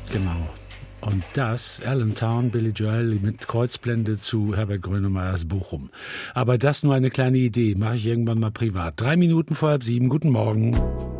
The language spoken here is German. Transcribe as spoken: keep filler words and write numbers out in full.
Genau. Und das, Allentown, Billy Joel mit Kreuzblende zu Herbert Grönemeyers Bochum. Aber das nur eine kleine Idee, mache ich irgendwann mal privat. Drei Minuten vor halb sieben, guten Morgen.